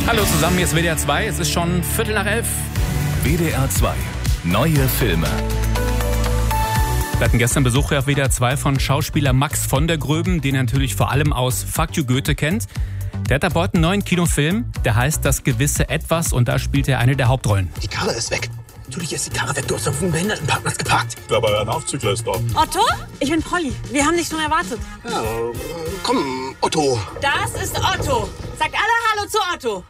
Hallo zusammen, hier ist WDR 2, es ist schon 11:15. WDR 2, neue Filme. Wir hatten gestern Besuch auf WDR 2 von Schauspieler Max von der Gröben, den ihr natürlich vor allem aus Fuck You Goethe kennt. Der hat ab heute einen neuen Kinofilm, der heißt Das gewisse Etwas und da spielt er eine der Hauptrollen. Die Karre ist weg. Natürlich ist die Karre weg, du hast auf dem Behindertenparkplatz geparkt. Aber ein Aufzügler ist da. Otto? Ich bin Polly. Wir haben dich schon erwartet. Ja, komm, Otto. Das ist Otto. Sagt alle Hallo zu Otto.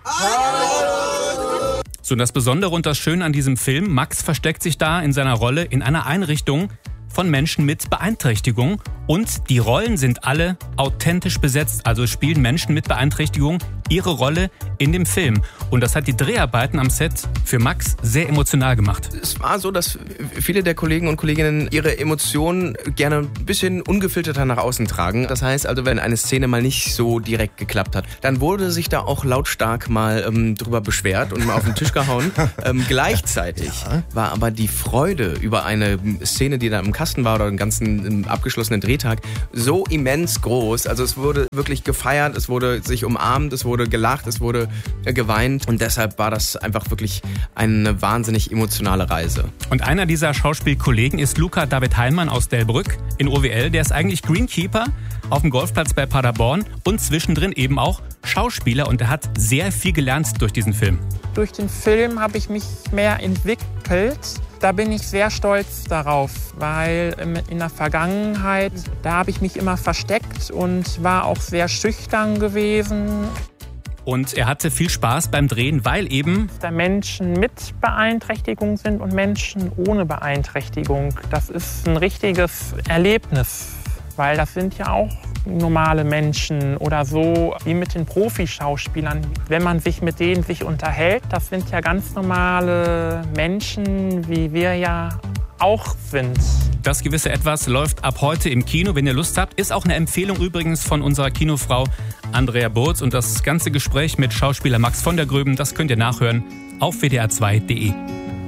So, und das Besondere und das Schöne an diesem Film, Max versteckt sich da in seiner Rolle in einer Einrichtung von Menschen mit Beeinträchtigung und die Rollen sind alle authentisch besetzt, also spielen Menschen mit Beeinträchtigung ihre Rolle in dem Film. Und das hat die Dreharbeiten am Set für Max sehr emotional gemacht. Es war so, dass viele der Kollegen und Kolleginnen ihre Emotionen gerne ein bisschen ungefilterter nach außen tragen. Das heißt also, wenn eine Szene mal nicht so direkt geklappt hat, dann wurde sich da auch lautstark mal drüber beschwert und mal auf den Tisch gehauen. Gleichzeitig war aber die Freude über eine Szene, die da im Kasten war oder einen ganzen abgeschlossenen Drehtag, so immens groß. Also es wurde wirklich gefeiert, es wurde sich umarmt, es wurde gelacht, es wurde geweint und deshalb war das einfach wirklich eine wahnsinnig emotionale Reise. Und einer dieser Schauspielkollegen ist Luca David Heinmann aus Delbrück in OWL. Der ist eigentlich Greenkeeper auf dem Golfplatz bei Paderborn und zwischendrin eben auch Schauspieler und er hat sehr viel gelernt durch diesen Film. Durch den Film habe ich mich mehr entwickelt. Da bin ich sehr stolz darauf, weil in der Vergangenheit, da habe ich mich immer versteckt und war auch sehr schüchtern gewesen. Und er hatte viel Spaß beim Drehen, weil eben Da Menschen mit Beeinträchtigung sind und Menschen ohne Beeinträchtigung. Das ist ein richtiges Erlebnis, weil das sind ja auch normale Menschen oder so wie mit den Profischauspielern. Wenn man sich mit denen unterhält, das sind ja ganz normale Menschen, wie wir ja auch sind. Das gewisse Etwas läuft ab heute im Kino, wenn ihr Lust habt. Ist auch eine Empfehlung übrigens von unserer Kinofrau Andrea Burz. Und das ganze Gespräch mit Schauspieler Max von der Gröben, das könnt ihr nachhören auf wdr2.de.